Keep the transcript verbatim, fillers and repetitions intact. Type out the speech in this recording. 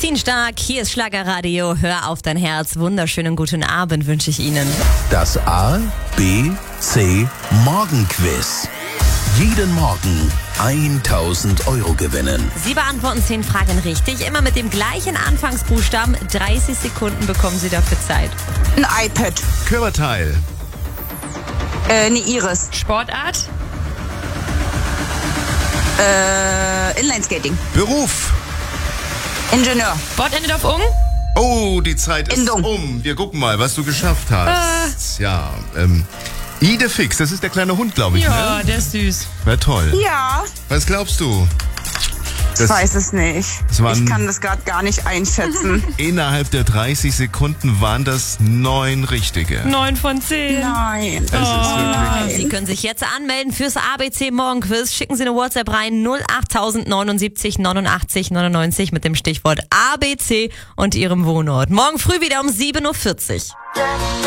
Dienstag, hier ist Schlagerradio. Hör auf dein Herz. Wunderschönen guten Abend wünsche ich Ihnen. Das A, B, C Morgenquiz. Jeden Morgen tausend Euro gewinnen. Sie beantworten zehn Fragen richtig, immer mit dem gleichen Anfangsbuchstaben. dreißig Sekunden bekommen Sie dafür Zeit. Ein iPad. Körperteil. Äh, eine Iris. Sportart? Äh, Inlineskating. Beruf. Ingenieur. Wort endet auf ung? Oh, die Zeit ist Endung. um. Wir gucken mal, was du geschafft hast. Ja, ähm, Idefix, das ist der kleine Hund, glaube ich, Ja, ne? der ist süß. Wäre toll. Ja, Was glaubst du? ich weiß es nicht. das waren- Ich kann das gerade gar nicht einschätzen. Innerhalb der dreißig Sekunden waren das neun richtige. Neun von zehn. Nein. Es ist wirklich Sie können sich jetzt anmelden fürs A B C Morgenquiz. Schicken Sie eine WhatsApp rein null acht neunundsiebzig neunundachtzig neunundneunzig mit dem Stichwort A B C und Ihrem Wohnort. Morgen früh wieder um sieben Uhr vierzig.